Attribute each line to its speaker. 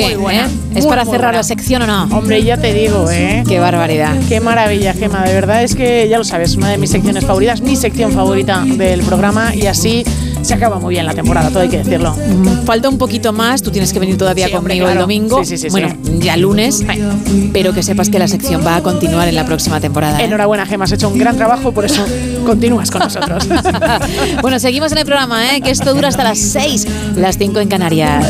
Speaker 1: qué?
Speaker 2: Muy buena.
Speaker 1: ¿Es para cerrar la sección o no?
Speaker 2: Hombre, ya te digo,
Speaker 1: Qué barbaridad.
Speaker 2: Qué maravilla, Gemma. De verdad es que, ya lo sabes, una de mis secciones favoritas, mi sección favorita del programa, y así se acaba muy bien la temporada, todo hay que decirlo.
Speaker 1: Falta un poquito más, tú tienes que venir todavía conmigo el domingo.
Speaker 2: Sí.
Speaker 1: Bueno, ya lunes, pero que sepas que la sección va a continuar en la próxima temporada.
Speaker 2: Enhorabuena, Gemma, has hecho un gran trabajo, por eso continúas con nosotros.
Speaker 1: Bueno, seguimos en el programa, que esto dura hasta las 6, las 5 en Canarias.